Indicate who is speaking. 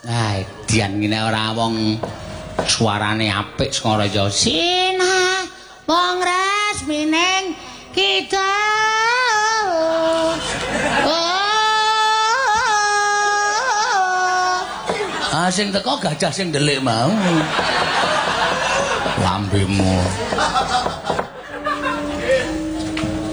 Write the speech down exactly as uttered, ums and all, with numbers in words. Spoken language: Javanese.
Speaker 1: Ah, dian ngene ora wong suarane apik saka ya. Sina wong resmining kita. Ah sing teko gajah sing ndelik mau. Lambemu.